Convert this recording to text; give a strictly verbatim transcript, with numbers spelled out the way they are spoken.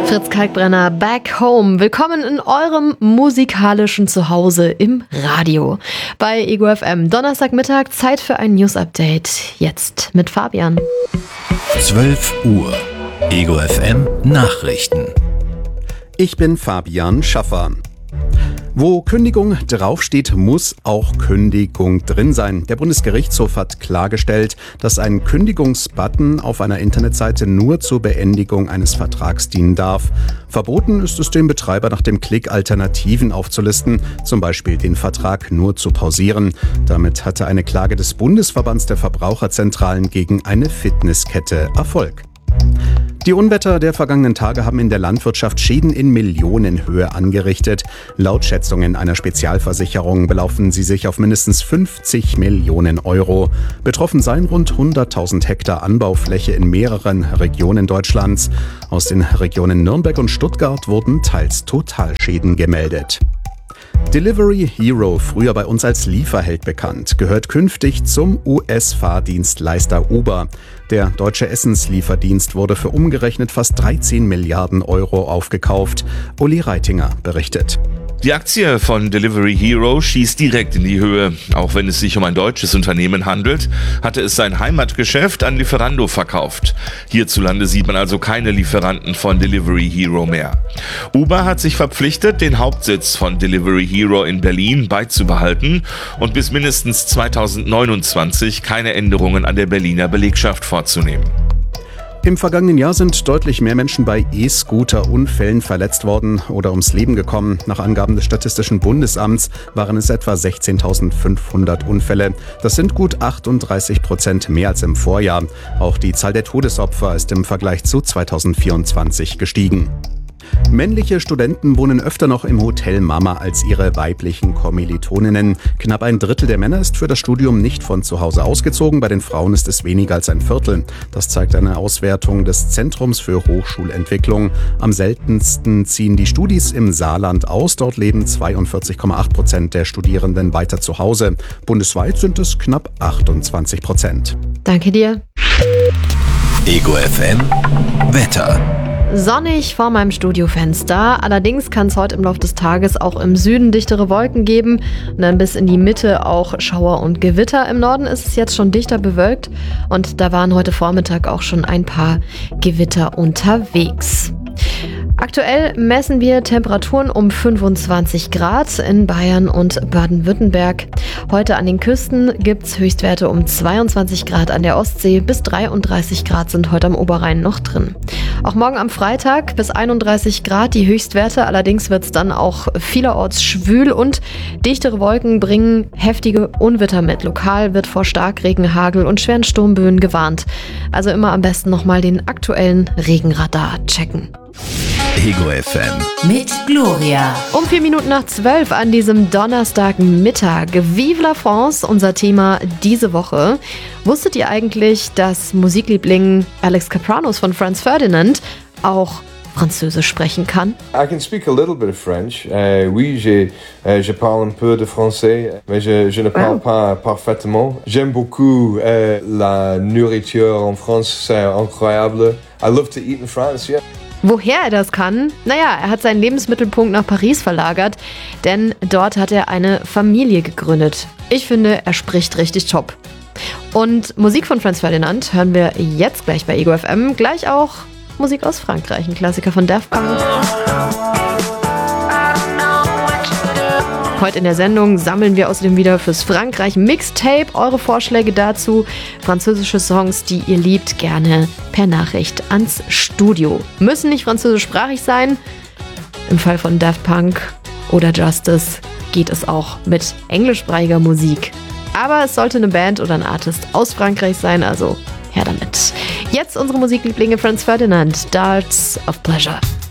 Fritz Kalkbrenner, Back Home. Willkommen in eurem musikalischen Zuhause im Radio. Bei Ego F M, Donnerstagmittag, Zeit für ein News-Update. Jetzt mit Fabian. zwölf Uhr, Ego F M Nachrichten. Ich bin Fabian Schaffer. Wo Kündigung draufsteht, muss auch Kündigung drin sein. Der Bundesgerichtshof hat klargestellt, dass ein Kündigungsbutton auf einer Internetseite nur zur Beendigung eines Vertrags dienen darf. Verboten ist es dem Betreiber nach dem Klick Alternativen aufzulisten, zum Beispiel den Vertrag nur zu pausieren. Damit hatte eine Klage des Bundesverbands der Verbraucherzentralen gegen eine Fitnesskette Erfolg. Die Unwetter der vergangenen Tage haben in der Landwirtschaft Schäden in Millionenhöhe angerichtet. Laut Schätzungen einer Spezialversicherung belaufen sie sich auf mindestens fünfzig Millionen Euro. Betroffen seien rund hunderttausend Hektar Anbaufläche in mehreren Regionen Deutschlands. Aus den Regionen Nürnberg und Stuttgart wurden teils Totalschäden gemeldet. Delivery Hero, früher bei uns als Lieferheld bekannt, gehört künftig zum U S-Fahrdienstleister Uber. Der deutsche Essenslieferdienst wurde für umgerechnet fast dreizehn Milliarden Euro aufgekauft. Uli Reitinger berichtet. Die Aktie von Delivery Hero schießt direkt in die Höhe. Auch wenn es sich um ein deutsches Unternehmen handelt, hatte es sein Heimatgeschäft an Lieferando verkauft. Hierzulande sieht man also keine Lieferanten von Delivery Hero mehr. Uber hat sich verpflichtet, den Hauptsitz von Delivery Hero in Berlin beizubehalten und bis mindestens zweitausendneunundzwanzig keine Änderungen an der Berliner Belegschaft vorzunehmen. Im vergangenen Jahr sind deutlich mehr Menschen bei E-Scooter-Unfällen verletzt worden oder ums Leben gekommen. Nach Angaben des Statistischen Bundesamts waren es etwa sechzehntausendfünfhundert Unfälle. Das sind gut achtunddreißig Prozent mehr als im Vorjahr. Auch die Zahl der Todesopfer ist im Vergleich zu zweitausendvierundzwanzig gestiegen. Männliche Studenten wohnen öfter noch im Hotel Mama als ihre weiblichen Kommilitoninnen. Knapp ein Drittel der Männer ist für das Studium nicht von zu Hause ausgezogen. Bei den Frauen ist es weniger als ein Viertel. Das zeigt eine Auswertung des Zentrums für Hochschulentwicklung. Am seltensten ziehen die Studis im Saarland aus. Dort leben zweiundvierzig Komma acht Prozent der Studierenden weiter zu Hause. Bundesweit sind es knapp achtundzwanzig Prozent. Danke dir. Ego F M Wetter. Sonnig vor meinem Studiofenster. Allerdings kann es heute im Laufe des Tages auch im Süden dichtere Wolken geben und dann bis in die Mitte auch Schauer und Gewitter. Im Norden ist es jetzt schon dichter bewölkt und da waren heute Vormittag auch schon ein paar Gewitter unterwegs. Aktuell messen wir Temperaturen um fünfundzwanzig Grad in Bayern und Baden-Württemberg. Heute an den Küsten gibt's Höchstwerte um zweiundzwanzig Grad an der Ostsee, bis dreiunddreißig Grad sind heute am Oberrhein noch drin. Auch morgen am Freitag bis einunddreißig Grad die Höchstwerte, allerdings wird's dann auch vielerorts schwül und dichtere Wolken bringen heftige Unwetter mit. Lokal wird vor Starkregen, Hagel und schweren Sturmböen gewarnt. Also immer am besten nochmal den aktuellen Regenradar checken. Ego F M mit Gloria. Um vier Minuten nach zwölf an diesem Donnerstagmittag. Vive la France, unser Thema diese Woche. Wusstet ihr eigentlich, dass Musikliebling Alex Kapranos von Franz Ferdinand auch Französisch sprechen kann? I can speak a little bit of French. Uh, oui, je, uh, je parle un peu de français, mais je, je ne parle pas parfaitement. J'aime beaucoup uh, la nourriture en France, c'est incroyable. I love to eat in France, yeah. Woher er das kann? Naja, er hat seinen Lebensmittelpunkt nach Paris verlagert, denn dort hat er eine Familie gegründet. Ich finde, er spricht richtig top. Und Musik von Franz Ferdinand hören wir jetzt gleich bei Ego F M. Gleich auch Musik aus Frankreich, ein Klassiker von Daft Punk. Heute in der Sendung sammeln wir außerdem wieder fürs Frankreich Mixtape eure Vorschläge dazu. Französische Songs, die ihr liebt, gerne per Nachricht ans Studio. Müssen nicht französischsprachig sein. Im Fall von Daft Punk oder Justice geht es auch mit englischsprachiger Musik. Aber es sollte eine Band oder ein Artist aus Frankreich sein, also her damit. Jetzt unsere Musiklieblinge Franz Ferdinand, Darts of Pleasure.